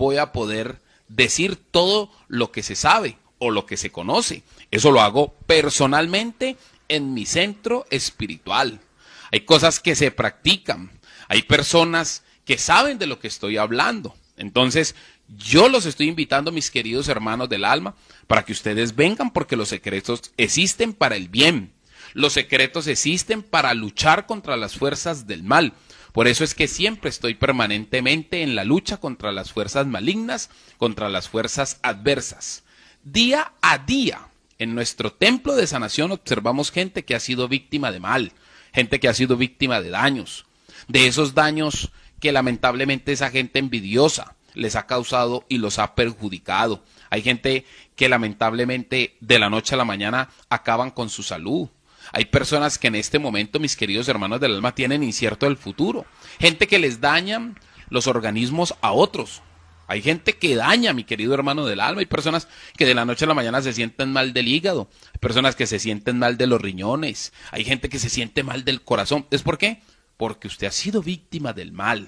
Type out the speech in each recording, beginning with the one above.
voy a poder decir todo lo que se sabe o lo que se conoce. Eso lo hago personalmente en mi centro espiritual. Hay cosas que se practican, hay personas que saben de lo que estoy hablando. Entonces, yo los estoy invitando, mis queridos hermanos del alma, para que ustedes vengan, porque los secretos existen para el bien. Los secretos existen para luchar contra las fuerzas del mal. Por eso es que siempre estoy permanentemente en la lucha contra las fuerzas malignas, contra las fuerzas adversas. Día a día, en nuestro templo de sanación observamos gente que ha sido víctima de mal, gente que ha sido víctima de daños, de esos daños que lamentablemente esa gente envidiosa les ha causado y los ha perjudicado. Hay gente que lamentablemente de la noche a la mañana acaban con su salud. Hay personas que en este momento, mis queridos hermanos del alma, tienen incierto el futuro. Gente que les dañan los organismos a otros. Hay gente que daña, mi querido hermano del alma. Hay personas que de la noche a la mañana se sienten mal del hígado. Hay personas que se sienten mal de los riñones. Hay gente que se siente mal del corazón. ¿Es por qué? Porque usted ha sido víctima del mal.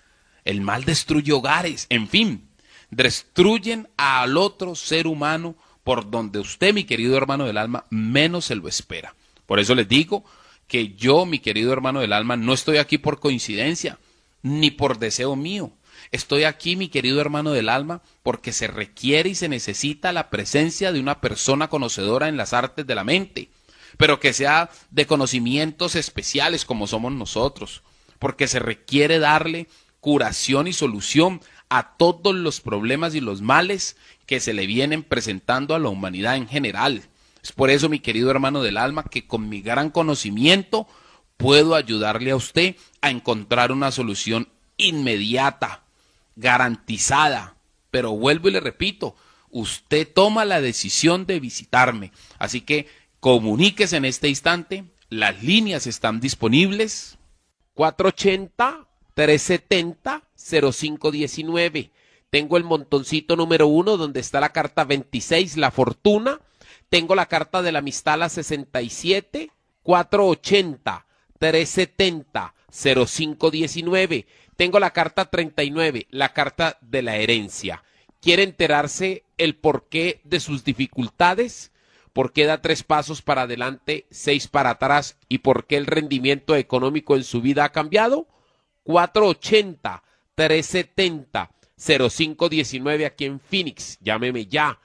El mal destruye hogares. En fin, destruyen al otro ser humano por donde usted, mi querido hermano del alma, menos se lo espera. Por eso les digo que yo, mi querido hermano del alma, no estoy aquí por coincidencia, ni por deseo mío. Estoy aquí, mi querido hermano del alma, porque se requiere y se necesita la presencia de una persona conocedora en las artes de la mente, pero que sea de conocimientos especiales como somos nosotros, porque se requiere darle curación y solución a todos los problemas y los males que se le vienen presentando a la humanidad en general. Es por eso, mi querido hermano del alma, que con mi gran conocimiento puedo ayudarle a usted a encontrar una solución inmediata, garantizada. Pero vuelvo y le repito, usted toma la decisión de visitarme. Así que comuníquese en este instante, las líneas están disponibles. 480-370-0519. Tengo el montoncito número 1 donde está la carta 26, la fortuna. Tengo la carta de la amistad, la 67, 480-370-0519. Tengo la carta 39, la carta de la herencia. ¿Quiere enterarse el porqué de sus dificultades? ¿Por qué da 3 pasos para adelante, 6 para atrás? ¿Y por qué el rendimiento económico en su vida ha cambiado? 480-370-0519 aquí en Phoenix. Llámeme ya.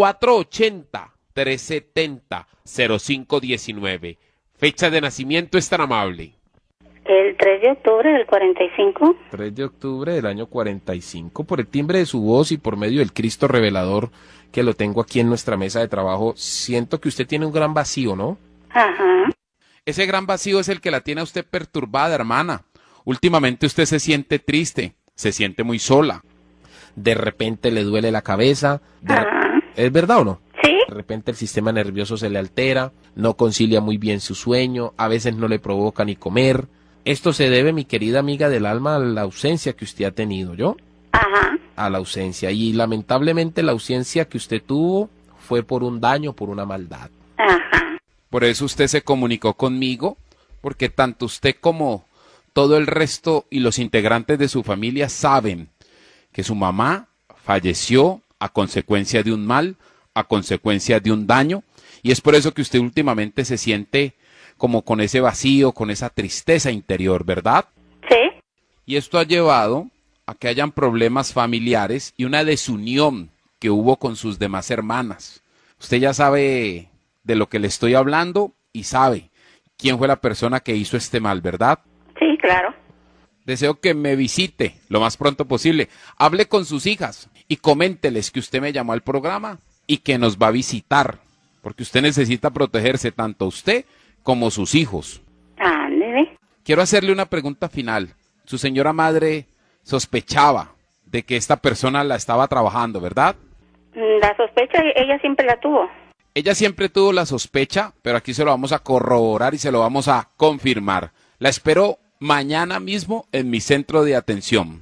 480-370-0519. Fecha de nacimiento es tan amable. El 3 de octubre del 45. 3 de octubre del año 45. Por el timbre de su voz y por medio del Cristo revelador que lo tengo aquí en nuestra mesa de trabajo, siento que usted tiene un gran vacío, ¿no? Ajá. Ese gran vacío es el que la tiene a usted perturbada, hermana. Últimamente usted se siente triste, se siente muy sola. De repente le duele la cabeza. ¿Es verdad o no? Sí. De repente el sistema nervioso se le altera, no concilia muy bien su sueño, a veces no le provoca ni comer. Esto se debe, mi querida amiga del alma, a la ausencia que usted ha tenido, ¿yo? Ajá. A la ausencia. Y lamentablemente la ausencia que usted tuvo fue por un daño, por una maldad. Ajá. Por eso usted se comunicó conmigo, porque tanto usted como todo el resto y los integrantes de su familia saben que su mamá falleció a consecuencia de un mal, a consecuencia de un daño, y es por eso que usted últimamente se siente como con ese vacío, con esa tristeza interior, ¿verdad? Sí. Y esto ha llevado a que hayan problemas familiares y una desunión que hubo con sus demás hermanas. Usted ya sabe de lo que le estoy hablando y sabe quién fue la persona que hizo este mal, ¿verdad? Sí, claro. Deseo que me visite lo más pronto posible. Hable con sus hijas y coménteles que usted me llamó al programa y que nos va a visitar, porque usted necesita protegerse tanto usted como sus hijos. Ándele. Quiero hacerle una pregunta final. Su señora madre sospechaba de que esta persona la estaba trabajando, ¿verdad? La sospecha ella siempre la tuvo. Ella siempre tuvo la sospecha, pero aquí se lo vamos a corroborar y se lo vamos a confirmar. La espero mañana mismo en mi centro de atención.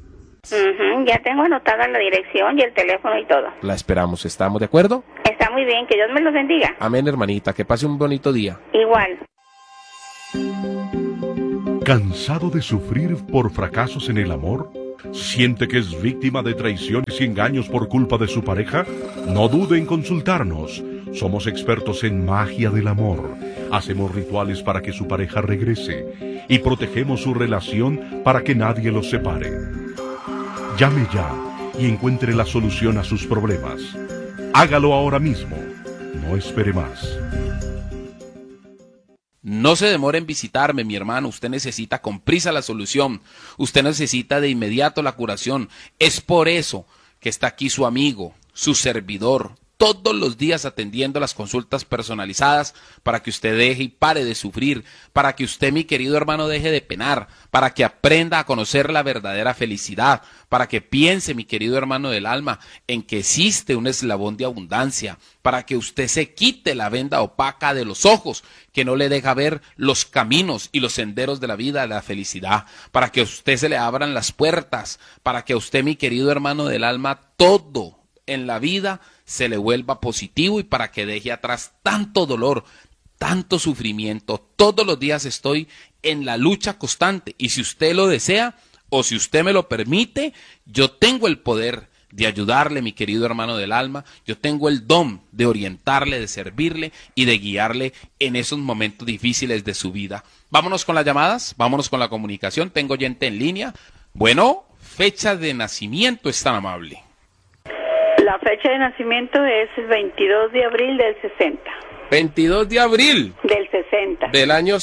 Ya tengo anotada la dirección y el teléfono y todo. La esperamos, ¿estamos de acuerdo? Está muy bien, que Dios me los bendiga. Amén, hermanita, que pase un bonito día. Igual. ¿Cansado de sufrir por fracasos en el amor? ¿Siente que es víctima de traiciones y engaños por culpa de su pareja? No dude en consultarnos. Somos expertos en magia del amor. Hacemos rituales para que su pareja regrese y protegemos su relación para que nadie los separe. Llame ya y encuentre la solución a sus problemas. Hágalo ahora mismo. No espere más. No se demore en visitarme, mi hermano. Usted necesita con prisa la solución. Usted necesita de inmediato la curación. Es por eso que está aquí su amigo, su servidor, todos los días atendiendo las consultas personalizadas para que usted deje y pare de sufrir, para que usted, mi querido hermano, deje de penar, para que aprenda a conocer la verdadera felicidad, para que piense, mi querido hermano del alma, en que existe un eslabón de abundancia, para que usted se quite la venda opaca de los ojos que no le deja ver los caminos y los senderos de la vida, de la felicidad, para que a usted se le abran las puertas, para que a usted, mi querido hermano del alma, todo en la vida se le vuelva positivo y para que deje atrás tanto dolor, tanto sufrimiento. Todos los días estoy en la lucha constante y si usted lo desea o si usted me lo permite, yo tengo el poder de ayudarle, mi querido hermano del alma. Yo tengo el don de orientarle, de servirle y de guiarle en esos momentos difíciles de su vida. Vámonos con las llamadas, vámonos con la comunicación. Tengo oyente en línea. Bueno, fecha de nacimiento es tan amable. La fecha de nacimiento es el 22 de abril del 60. 22 de abril. Del 60. Del año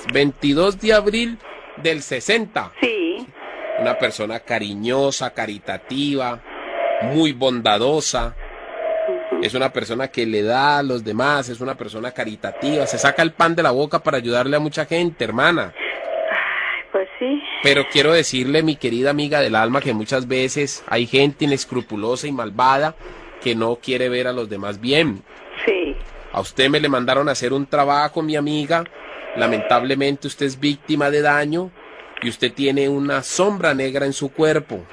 22 de abril del 60. Sí. Una persona cariñosa, caritativa, muy bondadosa. Es una persona que le da a los demás, es una persona caritativa. Se saca el pan de la boca para ayudarle a mucha gente, hermana. Pues sí. Pero quiero decirle, mi querida amiga del alma, que muchas veces hay gente inescrupulosa y malvada que no quiere ver a los demás bien. Sí. A usted me le mandaron a hacer un trabajo, mi amiga. Lamentablemente usted es víctima de daño y usted tiene una sombra negra en su cuerpo.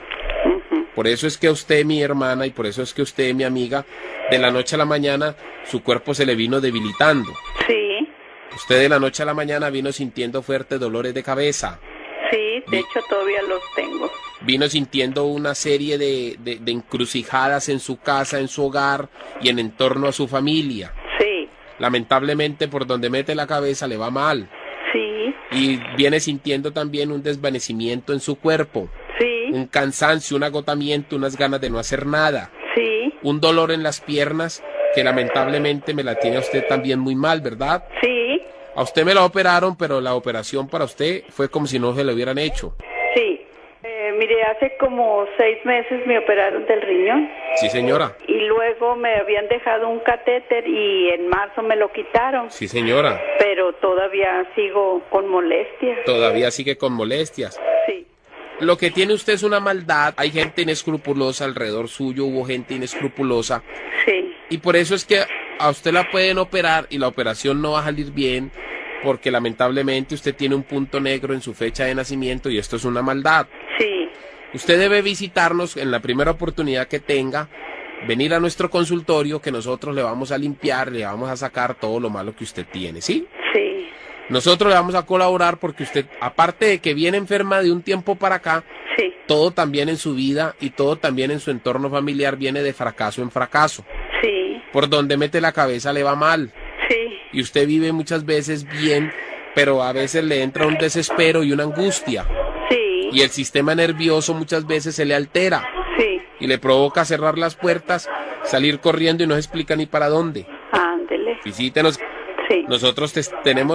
Por eso es que a usted, mi hermana, y por eso es que usted, mi amiga, de la noche a la mañana su cuerpo se le vino debilitando. Sí. Usted de la noche a la mañana vino sintiendo fuertes dolores de cabeza. Sí, de hecho todavía los tengo. Vino sintiendo una serie de encrucijadas en su casa, en su hogar y en torno a su familia. Sí. Lamentablemente por donde mete la cabeza le va mal. Sí. Y viene sintiendo también un desvanecimiento en su cuerpo. Sí. Un cansancio, un agotamiento, unas ganas de no hacer nada. Sí. Un dolor en las piernas que lamentablemente me la tiene a usted también muy mal, ¿verdad? Sí. A usted me la operaron, pero la operación para usted fue como si no se la hubieran hecho. Sí. Mire, hace como 6 meses me operaron del riñón. Sí, señora. Y luego me habían dejado un catéter y en marzo me lo quitaron. Sí, señora. Pero todavía sigo con molestias. Todavía sigue con molestias. Sí. Lo que tiene usted es una maldad. Hay gente inescrupulosa alrededor suyo, hubo gente inescrupulosa. Sí. Y por eso es que a usted la pueden operar y la operación no va a salir bien, porque lamentablemente usted tiene un punto negro en su fecha de nacimiento y esto es una maldad. Sí. Usted debe visitarnos en la primera oportunidad que tenga, venir a nuestro consultorio que nosotros le vamos a limpiar, le vamos a sacar todo lo malo que usted tiene, ¿sí? Sí. Nosotros le vamos a colaborar porque usted, aparte de que viene enferma de un tiempo para acá, Sí. todo también en su vida y todo también en su entorno familiar viene de fracaso en fracaso. Sí. Por donde mete la cabeza le va mal. Sí. Y usted vive muchas veces bien, pero a veces le entra un desespero y una angustia. Sí. Y el sistema nervioso muchas veces se le altera Sí. y le provoca cerrar las puertas, salir corriendo y no se explica ni para dónde. Ándele. Visítenos. Sí. Nosotros tenemos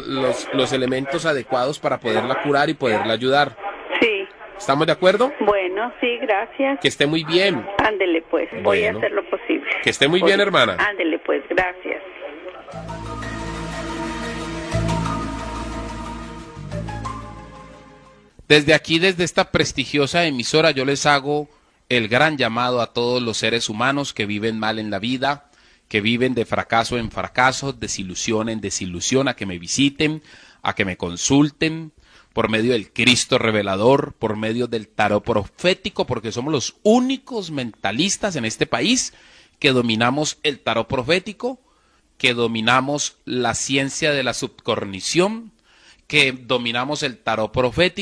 los elementos adecuados para poderla curar y poderla ayudar. Sí. ¿Estamos de acuerdo? Bueno, sí, gracias. Que esté muy bien. Ándele pues, voy a Bueno. hacer lo posible. Que esté muy bien, hermana. Ándele pues, gracias. Desde aquí, desde esta prestigiosa emisora, yo les hago el gran llamado a todos los seres humanos que viven mal en la vida, que viven de fracaso en fracaso, desilusión en desilusión, a que me visiten, a que me consulten por medio del Cristo revelador, por medio del tarot profético, porque somos los únicos mentalistas en este país que dominamos el tarot profético, que dominamos la ciencia de la subcognición, que dominamos el tarot profético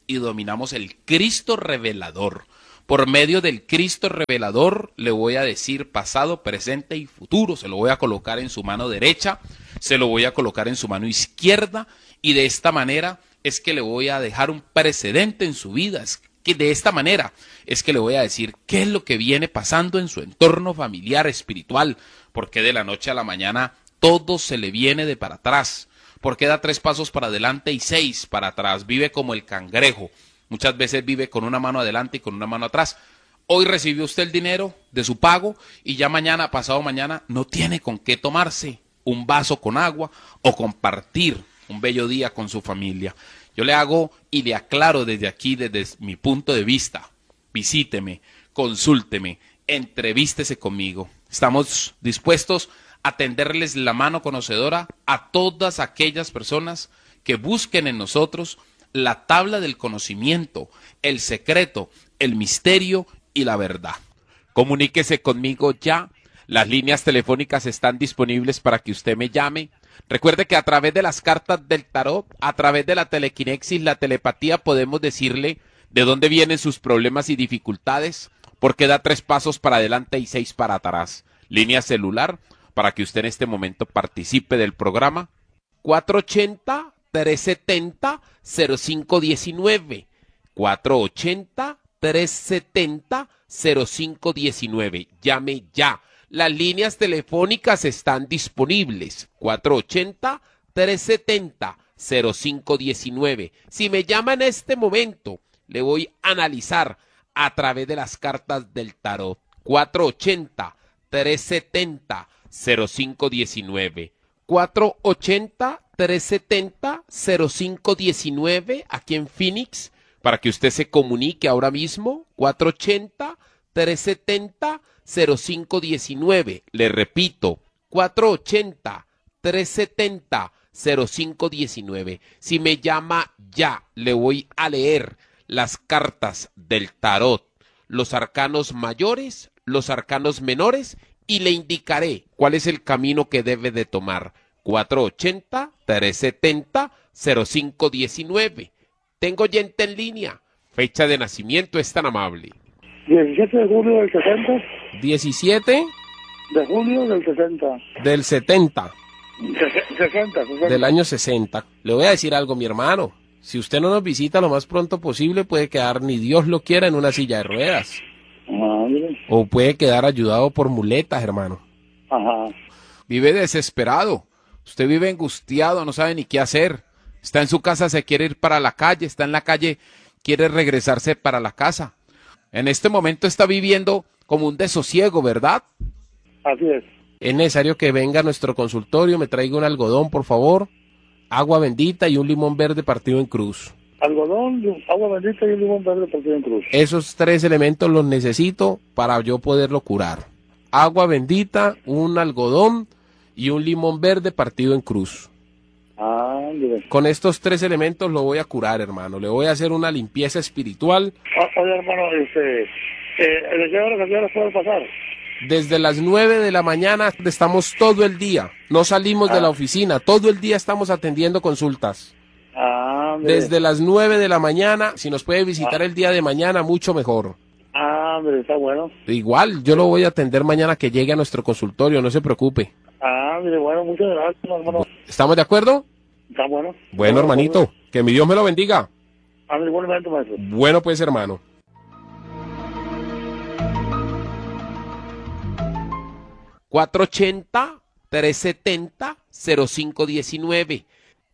y dominamos el Cristo revelador. Por medio del Cristo revelador le voy a decir pasado, presente y futuro. Se lo voy a colocar en su mano derecha, se lo voy a colocar en su mano izquierda y de esta manera es que le voy a dejar un precedente en su vida. Es que de esta manera es que le voy a decir qué es lo que viene pasando en su entorno familiar, espiritual, porque de la noche a la mañana todo se le viene de para atrás, porque da 3 pasos para adelante y 6 para atrás, vive como el cangrejo. Muchas veces vive con una mano adelante y con una mano atrás. Hoy recibió usted el dinero de su pago y ya mañana, pasado mañana, no tiene con qué tomarse un vaso con agua o compartir un bello día con su familia. Yo le hago y le aclaro desde aquí, desde mi punto de vista. Visíteme, consúlteme, entrevístese conmigo. Estamos dispuestos a tenderles la mano conocedora a todas aquellas personas que busquen en nosotros la tabla del conocimiento, el secreto, el misterio y la verdad. Comuníquese conmigo ya. Las líneas telefónicas están disponibles para que usted me llame. Recuerde que a través de las cartas del tarot, a través de la telequinexis, la telepatía, podemos decirle de dónde vienen sus problemas y dificultades, porque da 3 pasos para adelante y 6 para atrás. Línea celular para que usted en este momento participe del programa. 480-370-0519. 480-370-0519. Llame ya. Las líneas telefónicas están disponibles. 480-370-0519. Si me llama en este momento, le voy a analizar a través de las cartas del tarot. 480-370-0519. 480-370-0519 aquí en Phoenix, para que usted se comunique ahora mismo. 480-370-0519. Le repito, 480-370-0519. Si me llama ya, le voy a leer las cartas del tarot, los arcanos mayores, los arcanos menores, y le indicaré cuál es el camino que debe de tomar. 480-370-0519. Tengo oyente en línea. Fecha de nacimiento es tan amable. 17 de julio del 60. 17 De julio del 60. del 70. 60. Del año 60. Le voy a decir algo, mi hermano. Si usted no nos visita lo más pronto posible, puede quedar, ni Dios lo quiera, en una silla de ruedas. Madre. O puede quedar ayudado por muletas, hermano. Ajá. Vive desesperado. Usted vive angustiado, no sabe ni qué hacer. Está en su casa, se quiere ir para la calle. Está en la calle, quiere regresarse para la casa. En este momento está viviendo como un desosiego, ¿verdad? Así es. Es necesario que venga a nuestro consultorio, me traiga un algodón, por favor, agua bendita y un limón verde partido en cruz. Algodón, agua bendita y un limón verde partido en cruz. Esos 3 elementos los necesito para yo poderlo curar. Agua bendita, un algodón y un limón verde partido en cruz. Ándale. Con estos 3 elementos lo voy a curar, hermano. Le voy a hacer una limpieza espiritual. Oye, hermano, ¿de qué hora puede pasar? Desde las 9 de la mañana estamos todo el día. No salimos de la oficina. Todo el día estamos atendiendo consultas. Desde las 9 de la mañana. Si nos puede visitar el día de mañana, mucho mejor. Hombre, está bueno. Igual, yo lo voy a atender mañana que llegue a nuestro consultorio. No se preocupe. Mire, bueno, muchas gracias, hermano. ¿Estamos de acuerdo? Está bueno. Bueno, hermanito, que mi Dios me lo bendiga. Igualmente, maestro. Bueno, pues, hermano. 480-370-0519.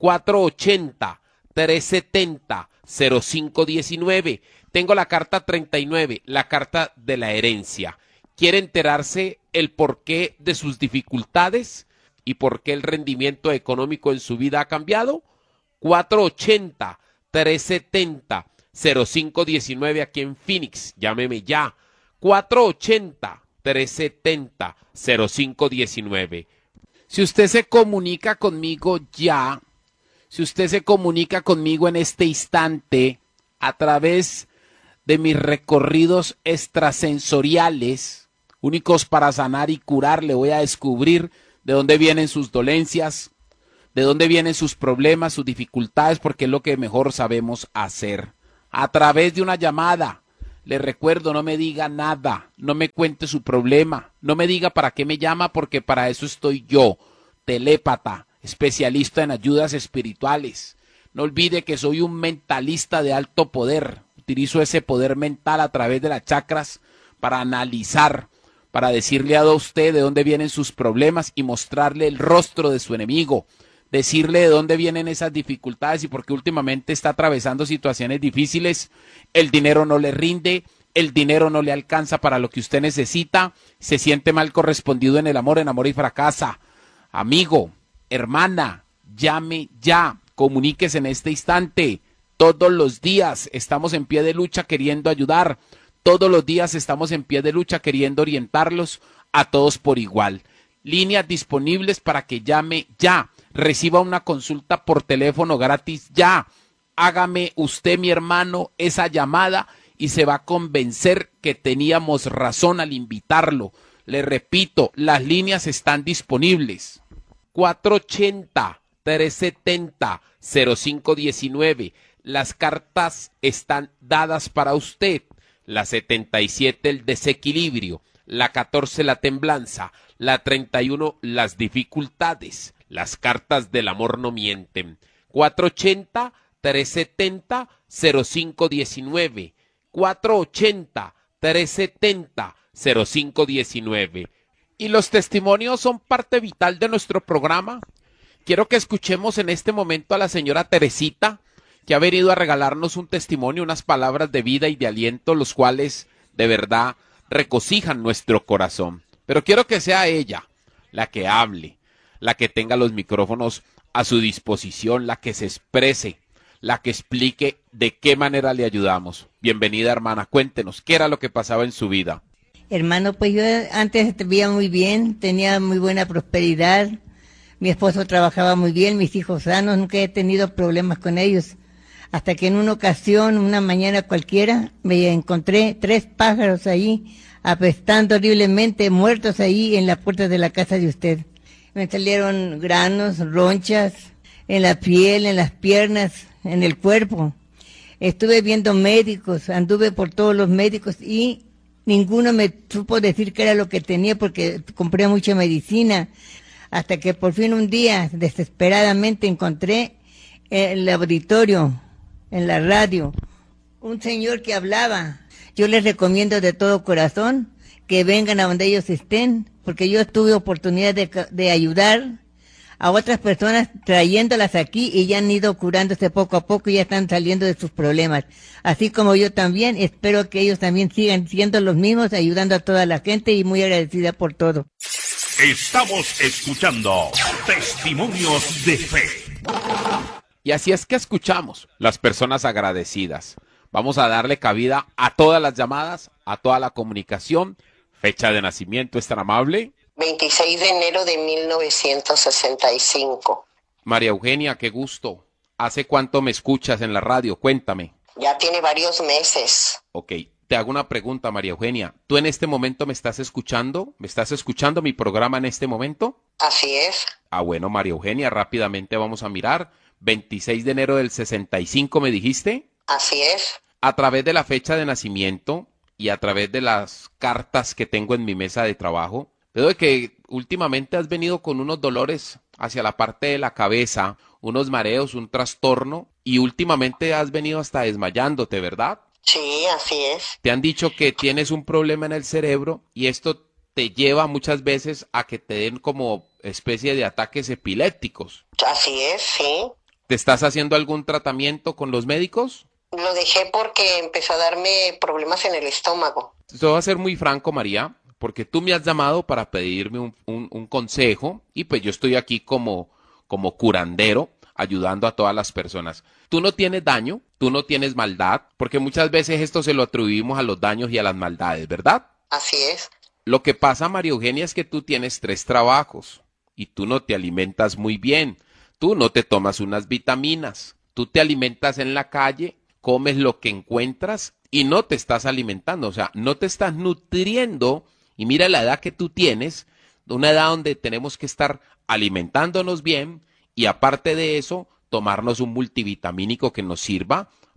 480-370-0519. Tengo la carta 39, la carta de la herencia. ¿Quiere enterarse el porqué de sus dificultades y por qué el rendimiento económico en su vida ha cambiado? 480-370-0519 aquí en Phoenix. Llámeme ya. 480-370-0519. Si usted se comunica conmigo ya, si usted se comunica conmigo en este instante a través de mis recorridos extrasensoriales, únicos para sanar y curar, le voy a descubrir de dónde vienen sus dolencias, de dónde vienen sus problemas, sus dificultades, porque es lo que mejor sabemos hacer. a través de una llamada. Le recuerdo, no me diga nada, no me cuente su problema, no me diga para qué me llama, porque para eso estoy yo, telépata, especialista en ayudas espirituales. No olvide que soy un mentalista de alto poder. Utilizo ese poder mental a través de las chakras para analizar, para decirle a usted de dónde vienen sus problemas y mostrarle el rostro de su enemigo, decirle de dónde vienen esas dificultades y por qué últimamente está atravesando situaciones difíciles. El dinero no le rinde, el dinero no le alcanza para lo que usted necesita, se siente mal correspondido en el amor, enamora y fracasa. Amigo, hermana, llame ya, comuníquese en este instante. Todos los días estamos en pie de lucha queriendo ayudar, todos los días estamos en pie de lucha queriendo orientarlos a todos por igual. Líneas disponibles para que llame ya, reciba una consulta por teléfono gratis ya. Hágame usted, mi hermano, esa llamada y se va a convencer que teníamos razón al invitarlo. Le repito, las líneas están disponibles. 480-370-0519. Las cartas están dadas para usted. La 77, el desequilibrio. La 14, la temblanza. La 31, las dificultades. Las cartas del amor no mienten. 480-370-0519. 480-370-0519. Y los testimonios son parte vital de nuestro programa. Quiero que escuchemos en este momento a la señora Teresita, que ha venido a regalarnos un testimonio, unas palabras de vida y de aliento, los cuales de verdad regocijan nuestro corazón. Pero quiero que sea ella la que hable, la que tenga los micrófonos a su disposición, la que se exprese, la que explique de qué manera le ayudamos. Bienvenida, hermana, cuéntenos, ¿qué era lo que pasaba en su vida? Hermano, pues yo antes vivía muy bien, tenía muy buena prosperidad, mi esposo trabajaba muy bien, mis hijos sanos, nunca he tenido problemas con ellos. Hasta que en una ocasión, una mañana cualquiera, me encontré 3 pájaros ahí, apestando horriblemente, muertos ahí en la puerta de la casa de usted. Me salieron granos, ronchas, en la piel, en las piernas, en el cuerpo. Estuve viendo médicos, anduve por todos los médicos y ninguno me supo decir qué era lo que tenía porque compré mucha medicina. Hasta que por fin un día, desesperadamente, encontré en el auditorio, en la radio, un señor que hablaba. Yo les recomiendo de todo corazón que vengan a donde ellos estén, porque yo tuve oportunidad de ayudar a otras personas trayéndolas aquí y ya han ido curándose poco a poco y ya están saliendo de sus problemas. Así como yo también, espero que ellos también sigan siendo los mismos, ayudando a toda la gente y muy agradecida por todo. Estamos escuchando Testimonios de Fe. Y así es que escuchamos las personas agradecidas. Vamos a darle cabida a todas las llamadas, a toda la comunicación. Fecha de nacimiento, ¿es tan amable? 26 de enero de 1965. María Eugenia, qué gusto. ¿Hace cuánto me escuchas en la radio? Cuéntame. Ya tiene varios meses. Ok, te hago una pregunta, María Eugenia. ¿Tú en este momento me estás escuchando? ¿Me estás escuchando mi programa en este momento? Así es. Ah, bueno, María Eugenia, rápidamente vamos a mirar. 26 de enero del 65, ¿me dijiste? Así es. A través de la fecha de nacimiento y a través de las cartas que tengo en mi mesa de trabajo, veo que últimamente has venido con unos dolores hacia la parte de la cabeza, unos mareos, un trastorno, y últimamente has venido hasta desmayándote, ¿verdad? Sí, así es. Te han dicho que tienes un problema en el cerebro y esto te lleva muchas veces a que te den como especie de ataques epilépticos. Así es, sí. ¿Te estás haciendo algún tratamiento con los médicos? Lo dejé porque empezó a darme problemas en el estómago. Te voy a ser muy franco, María, porque tú me has llamado para pedirme un consejo y pues yo estoy aquí como curandero ayudando a todas las personas. Tú no tienes daño, tú no tienes maldad, porque muchas veces esto se lo atribuimos a los daños y a las maldades, ¿verdad? Así es. Lo que pasa, María Eugenia, es que tú tienes 3 trabajos y tú no te alimentas muy bien, tú no te tomas unas vitaminas, tú te alimentas en la calle, comes lo que encuentras y no te estás alimentando, o sea, no te estás nutriendo. Y mira la edad que tú tienes, una edad donde tenemos que estar alimentándonos bien y aparte de eso, tomarnos un multivitamínico que nos sirva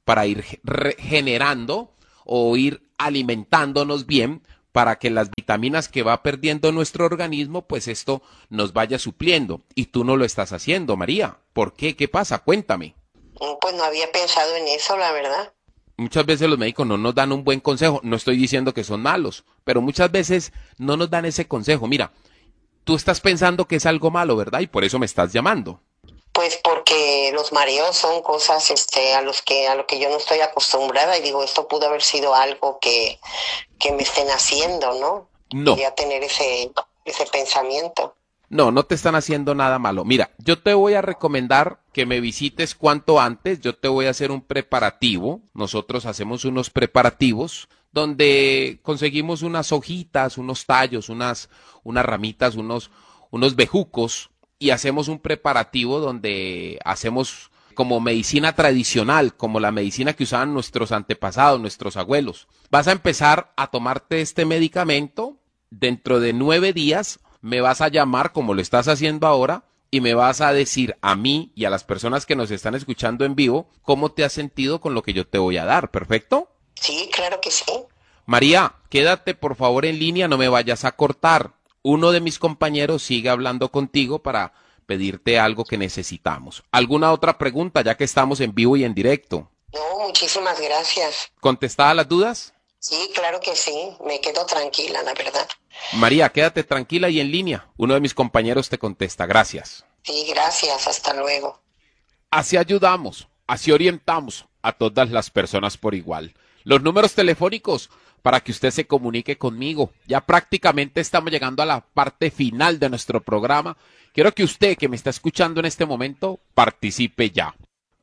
para ir regenerando o ir alimentándonos bien para que las vitaminas que va perdiendo nuestro organismo, pues esto nos vaya supliendo. Y tú no lo estás haciendo, María. ¿Por qué? ¿Qué pasa? Cuéntame. Pues no había pensado en eso, la verdad. Muchas veces los médicos no nos dan un buen consejo. No estoy diciendo que son malos, pero muchas veces no nos dan ese consejo. Mira, tú estás pensando que es algo malo, ¿verdad? Y por eso me estás llamando. Pues porque los mareos son cosas a lo que yo no estoy acostumbrada y digo, esto pudo haber sido algo que me estén haciendo, ¿no? No. Quería tener ese pensamiento. No, no te están haciendo nada malo. Mira, yo te voy a recomendar que me visites cuanto antes. Yo te voy a hacer un preparativo. Nosotros hacemos unos preparativos donde conseguimos unas hojitas, unos tallos, unas ramitas, unos bejucos y hacemos un preparativo donde hacemos como medicina tradicional, como la medicina que usaban nuestros antepasados, nuestros abuelos. Vas a empezar a tomarte este medicamento. Dentro de 9 días me vas a llamar como lo estás haciendo ahora y me vas a decir a mí y a las personas que nos están escuchando en vivo cómo te has sentido con lo que yo te voy a dar. ¿Perfecto? Sí, claro que sí. María, quédate por favor en línea, no me vayas a cortar. Uno de mis compañeros sigue hablando contigo para pedirte algo que necesitamos. ¿Alguna otra pregunta ya que estamos en vivo y en directo? No, muchísimas gracias. ¿Contestadas las dudas? Sí, claro que sí. Me quedo tranquila, la verdad. María, quédate tranquila y en línea. Uno de mis compañeros te contesta. Gracias. Sí, gracias. Hasta luego. Así ayudamos, así orientamos a todas las personas por igual. Los números telefónicos para que usted se comunique conmigo. Ya prácticamente estamos llegando a la parte final de nuestro programa. Quiero que usted que me está escuchando en este momento participe ya.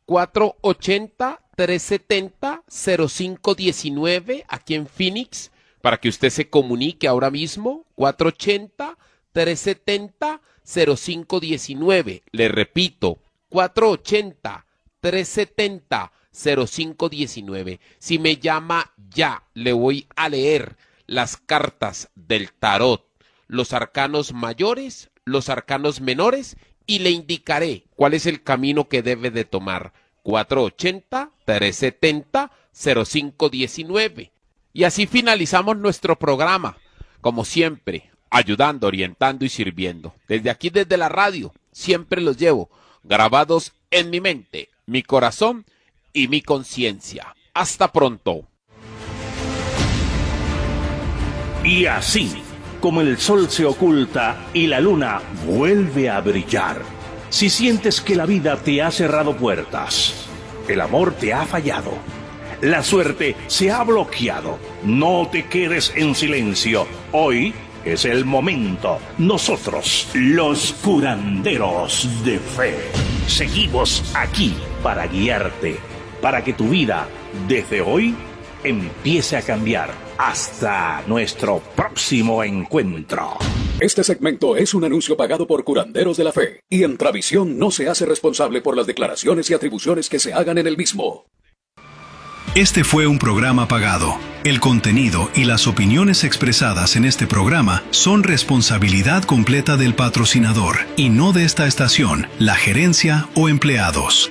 480-370-0519 aquí en Phoenix para que usted se comunique ahora mismo. 480-370-0519. Le repito, 480-370-0519. Si me llama ya, le voy a leer las cartas del tarot, los arcanos mayores, los arcanos menores y le indicaré cuál es el camino que debe de tomar. 480-370-0519. Y así finalizamos nuestro programa, como siempre, ayudando, orientando y sirviendo. Desde aquí, desde la radio, siempre los llevo grabados en mi mente, mi corazón y mi conciencia. Hasta pronto. Y así, como el sol se oculta y la luna vuelve a brillar, si sientes que la vida te ha cerrado puertas, el amor te ha fallado, la suerte se ha bloqueado, no te quedes en silencio. Hoy es el momento. Nosotros, los curanderos de fe, seguimos aquí para guiarte, para que tu vida, desde hoy, empiece a cambiar. Hasta nuestro próximo encuentro. Este segmento es un anuncio pagado por Curanderos de la Fe, y Entravisión no se hace responsable por las declaraciones y atribuciones que se hagan en el mismo. Este fue un programa pagado. El contenido y las opiniones expresadas en este programa son responsabilidad completa del patrocinador y no de esta estación, la gerencia o empleados.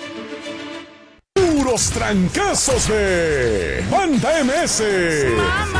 Puros trancazos de Banda MS.